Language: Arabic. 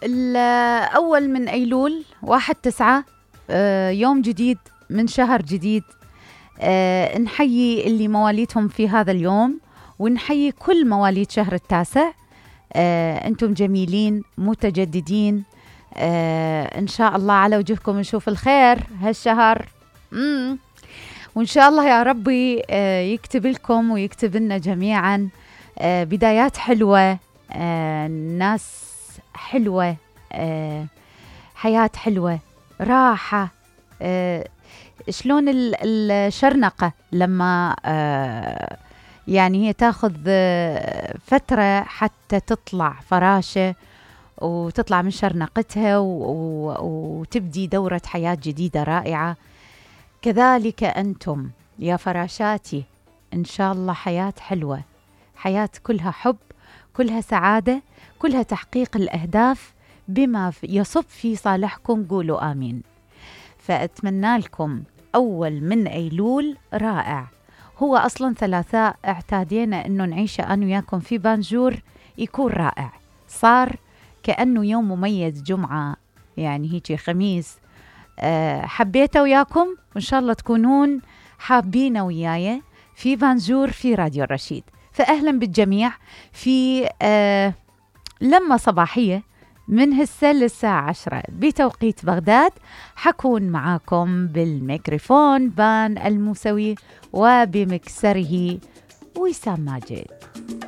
الأول من أيلول 1/9، يوم جديد من شهر جديد. نحيي اللي مواليدهم في هذا اليوم، ونحيي كل مواليد شهر التاسع. أنتم جميلين متجددين، إن شاء الله على وجهكم نشوف الخير هالشهر. وإن شاء الله يا ربي يكتب لكم ويكتب لنا جميعا بدايات حلوة، ناس حلوة، حياة حلوة، راحة. شلون الشرنقة لما يعني هي تاخذ فترة حتى تطلع فراشة وتطلع من شرنقتها وتبدي دورة حياة جديدة رائعة. كذلك أنتم يا فراشاتي، إن شاء الله حياة حلوة، حياة كلها حب، كلها سعادة، كلها تحقيق الأهداف بما يصب في صالحكم. قولوا آمين. فأتمنى لكم أول من أيلول رائع. هو أصلا ثلاثاء اعتادينا أنه نعيش أنا وياكم في بانجور يكون رائع، صار كأنه يوم مميز، جمعة يعني هيجي خميس. حبيته وياكم، وإن شاء الله تكونون حابين وياي في بانجور في راديو الرشيد. فأهلا بالجميع في لما صباحية من هسه للساعة 10 بتوقيت بغداد. حكون معاكم بالميكروفون بان الموسوي، وبمكسره وسام ماجد.